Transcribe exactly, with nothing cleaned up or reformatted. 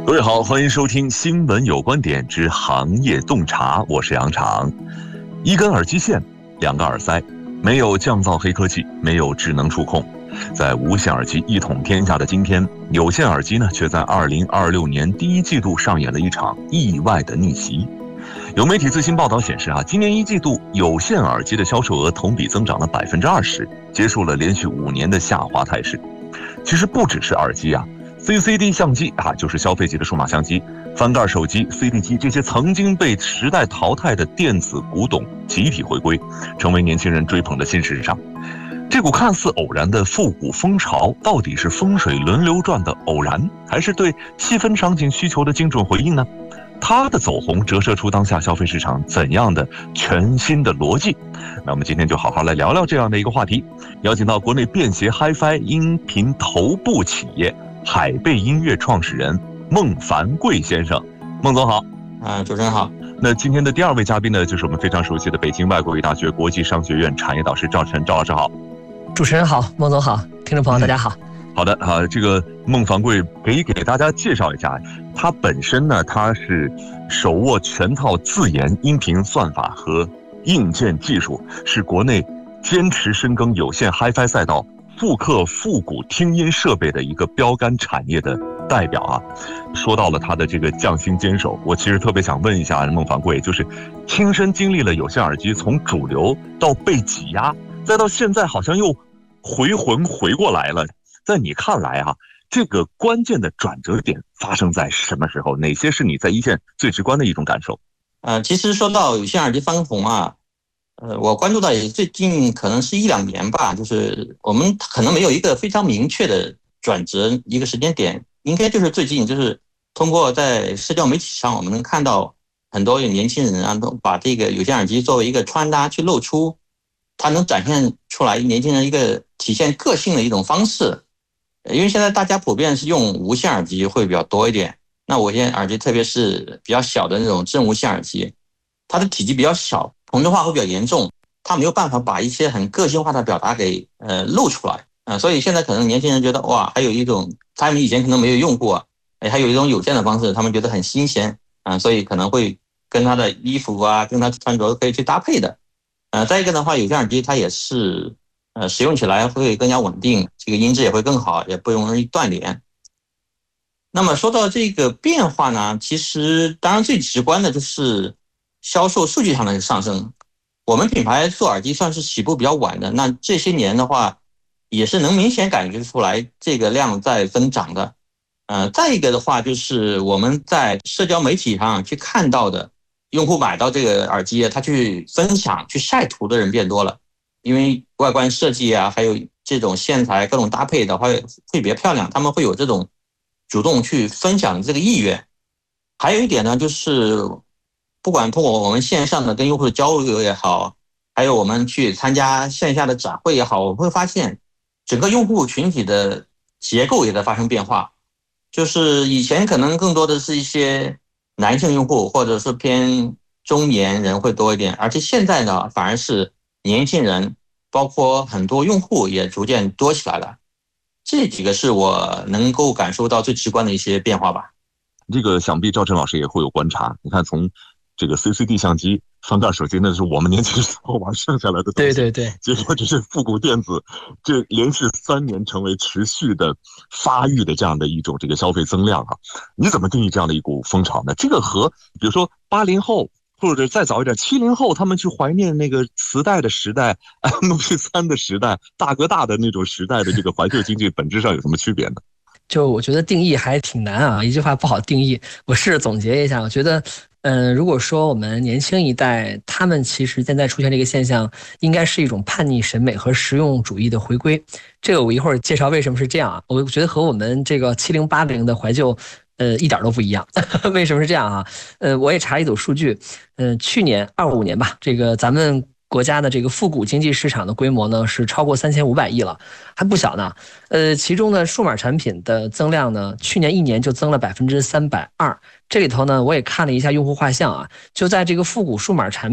各位好，欢迎收听新闻有观点之行业洞察，我是杨常。一根耳机线，两个耳塞，没有降噪黑科技，没有智能触控，在无线耳机一统天下的今天，有线耳机呢却在二零二六年第一季度上演了一场意外的逆袭。有媒体最新报道显示啊，今年一季度有线耳机的销售额同比增长了百分之二十，结束了连续五年的下滑态势。其实不只是耳机啊。C C D 相机啊，就是消费级的数码相机，翻盖手机、C D 机这些曾经被时代淘汰的电子古董集体回归，成为年轻人追捧的新时尚。这股看似偶然的复古风潮，到底是风水轮流转的偶然，还是对细分场景需求的精准回应呢？它的走红折射出当下消费市场怎样的全新的逻辑？那我们今天就好好来聊聊这样的一个话题，邀请到国内便携 Hi-Fi 音频头部企业海贝音乐创始人孟凡贵先生。孟总好。 啊，主持人好。 那今天的第二位嘉宾呢，就是我们非常熟悉的北京外国语大学国际商学院产业导师赵晨。赵老师好。 主持人好，孟总好，听众朋友大家好。 嗯好的啊，这个孟凡贵可以给大家介绍一下，他本身呢，他是手握全套自研音频算法和硬件技术，是国内坚持深耕有线 Hi-Fi 赛道、复刻复古听音设备的一个标杆产业的代表啊。说到了他的这个匠心坚守，我其实特别想问一下孟凡贵，就是亲身经历了有线耳机从主流到被挤压，再到现在好像又回魂回过来了。在你看来啊，这个关键的转折点发生在什么时候？哪些是你在一线最直观的一种感受？ 呃，其实说到有线耳机翻红啊，呃，我关注到也最近可能是一两年吧，就是我们可能没有一个非常明确的转折一个时间点，应该就是最近，就是通过在社交媒体上，我们能看到很多有年轻人啊，都把这个有线耳机作为一个穿搭去露出，它能展现出来年轻人一个体现个性的一种方式。因为现在大家普遍是用无线耳机会比较多一点，那无线耳机特别是比较小的那种真无线耳机，它的体积比较小，同质化会比较严重，它没有办法把一些很个性化的表达给呃露出来啊、呃，所以现在可能年轻人觉得哇，还有一种他们以前可能没有用过，哎，还有一种有线的方式，他们觉得很新鲜啊、呃，所以可能会跟他的衣服啊，跟他穿着可以去搭配的。呃，再一个的话，有线耳机它也是。呃，使用起来会更加稳定，这个音质也会更好，也不容易断连。那么说到这个变化呢，其实当然最直观的就是销售数据上的上升。我们品牌做耳机算是起步比较晚的，那这些年的话，也是能明显感觉出来这个量在增长的。呃，再一个的话，就是我们在社交媒体上去看到的用户买到这个耳机，他去分享、去晒图的人变多了。因为外观设计啊，还有这种线材各种搭配的话会比较漂亮，他们会有这种主动去分享的这个意愿。还有一点呢，就是不管通过我们线上的跟用户的交流也好，还有我们去参加线下的展会也好，我们会发现整个用户群体的结构也在发生变化。就是以前可能更多的是一些男性用户，或者是偏中年人会多一点，而且现在呢，反而是年轻人，包括很多用户也逐渐多起来了。这几个是我能够感受到最直观的一些变化吧。 这个想必赵晨老师也会有观察。你看，从这个 C C D 相机、翻盖手机，那是我们年轻时候玩剩下来的东西。 对对对。 结果这是复古电子，这连续三年成为持续的发育的这样的一种这个消费增量啊。你怎么定义这样的一股风潮呢？这个和比如说八零后。或者再早一点，七零后他们去怀念那个磁带的时代 ，M P 三 的时代，大哥大的那种时代的这个怀旧经济，本质上有什么区别呢？ 就我觉得定义还挺难啊，一句话不好定义。我试着总结一下，我觉得，嗯、呃，如果说我们年轻一代，他们其实现在出现这个现象，应该是一种叛逆审美和实用主义的回归。这个我一会儿介绍为什么是这样啊。我觉得和我们这个七零八零的怀旧。呃，一点都不一样。为什么是这样啊？呃，我也查了一组数据，呃，去年二五年吧，这个咱们国家的这个复古经济市场的规模呢是超过三千五百亿了，还不小呢。呃，其中呢，数码产品的增量呢，去年一年就增了百分之三百二。这里头呢，我也看了一下用户画像啊，就在这个复古数码产品。